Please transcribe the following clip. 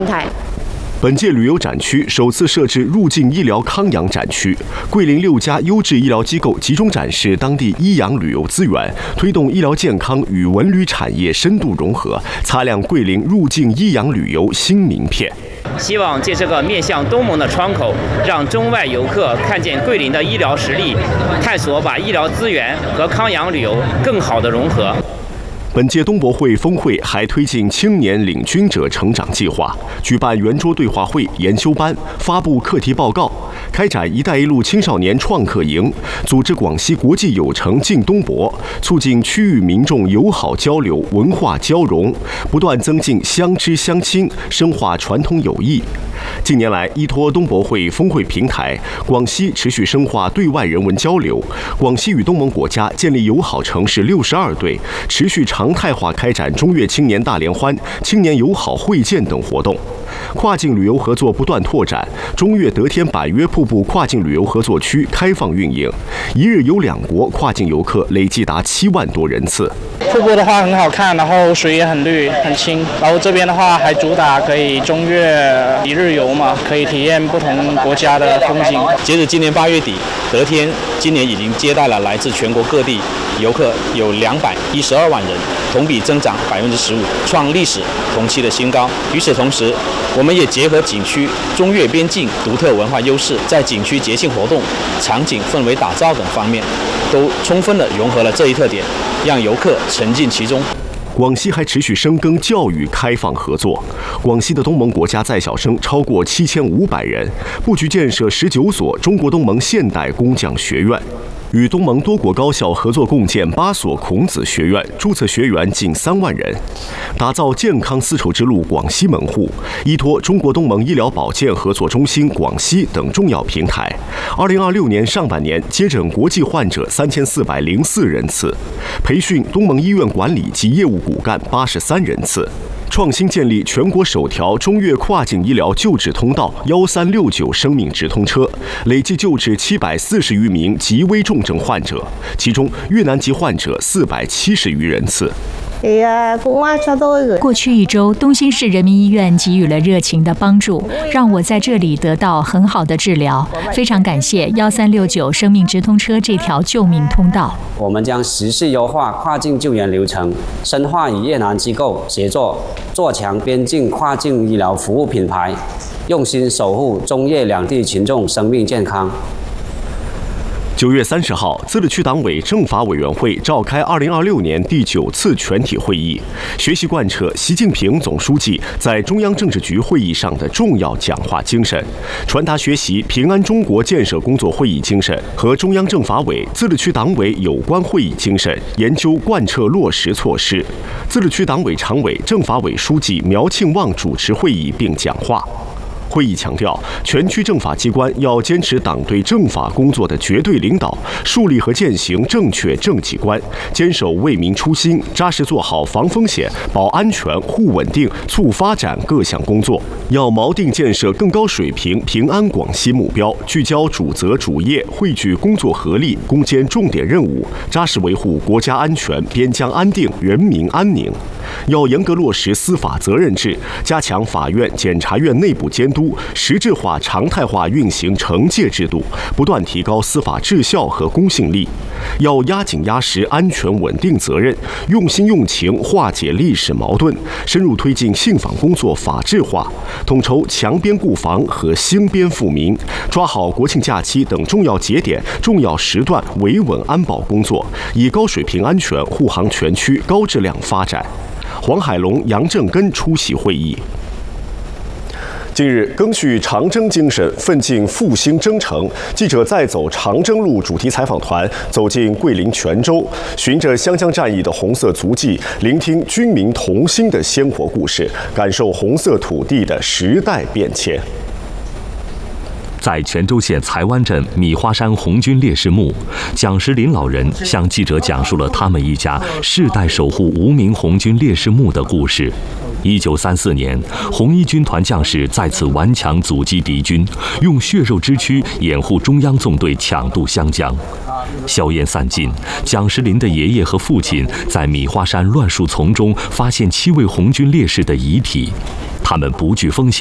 本届旅游展区首次设置入境医疗康养展区，桂林6家优质医疗机构集中展示当地医养旅游资源，推动医疗健康与文旅产业深度融合，擦亮桂林入境医养旅游新名片。 希望借这个面向东盟的窗口，让中外游客看见桂林的医疗实力，探索把医疗资源和康养旅游更好的融合。 本届东博会峰会还推进青年领军者成长计划，举办圆桌对话会、研修班，发布课题报告，开展“一带一路”青少年创客营，组织广西国际友城进东博，促进区域民众友好交流、文化交融，不断增进相知相亲，深化传统友谊。近年来，依托东博会峰会平台，广西持续深化对外人文交流。广西与东盟国家建立友好城市62对，持续常态化开展中越青年大联欢、青年友好会见等活动。跨境旅游合作不断拓展，中越得天板约瀑布跨境旅游合作区开放运营，一日游2国跨境游客累计达7万多人次。 瀑布的话很好看，然后水也很绿很清，然后这边的话还主打可以中越一日游嘛，可以体验不同国家的风景。 截止今年8月底，得天今年已经接待了来自全国各地游客有212万人，同比增长15%，创历史同期的新高。与此同时，我们也结合景区中越边境独特文化优势，在景区节庆活动、场景氛围打造等方面，都充分地融合了这一特点，让游客沉浸其中。 广西还持续深耕教育开放合作，广西的东盟国家在校生超过7500人，布局建设19所中国东盟现代工匠学院。与东盟多国高校合作共建8所孔子学院，注册学员近3万人，打造健康丝绸之路广西门户，依托中国东盟医疗保健合作中心广西等重要平台，2026年上半年接诊国际患者3404人次，培训东盟医院管理及业务骨干83人次。创新建立全国首条中越跨境医疗救治通道1369生命直通车，累计救治740余名极危重症患者，其中越南籍患者470余人次。 过去1周，东兴市人民医院给予了热情的帮助，让我在这里得到很好的治疗。非常感谢1369生命直通车这条救命通道。 我们将持续优化跨境救援流程，深化与越南机构协作，做强边境跨境医疗服务品牌，用心守护中越两地群众生命健康。 9月30号，自治区党委政法委员会召开2026年第9次全体会议，学习贯彻习近平总书记在中央政治局会议上的重要讲话精神，传达学习平安中国建设工作会议精神和中央政法委、自治区党委有关会议精神，研究贯彻落实措施。自治区党委常委、政法委书记苗庆旺主持会议并讲话。会议强调，全区政法机关要坚持党对政法工作的绝对领导，树立和践行正确政绩观，坚守为民初心，扎实做好防风险、保安全、护稳定、促发展各项工作。要锚定建设更高水平平安广西目标，聚焦主责主业，汇聚工作合力，攻坚重点任务，扎实维护国家安全、边疆安定、人民安宁。要严格落实司法责任制，加强法院、检察院内部监督，实质化、常态化运行惩戒制度，不断提高司法质效和公信力。要压紧压实安全稳定责任，用心用情化解历史矛盾，深入推进信访工作法治化，统筹强边固防和兴边富民，抓好国庆假期等重要节点、重要时段维稳安保工作，以高水平安全护航全区高质量发展。黄海龙、杨正根出席会议。近日，赓续长征精神，奋进复兴征程，记者再走长征路主题采访团走进桂林泉州，循着湘江战役的红色足迹，聆听军民同心的鲜活故事，感受红色土地的时代变迁。 在泉州县才湾镇米花山红军烈士墓，蒋时林老人向记者讲述了他们一家世代守护无名红军烈士墓的故事。1934年，红一军团将士在此顽强阻击敌军，用血肉之躯掩护中央纵队抢渡湘江。硝烟散尽，蒋时林的爷爷和父亲在米花山乱树丛中发现7位红军烈士的遗体。 他们不惧风险。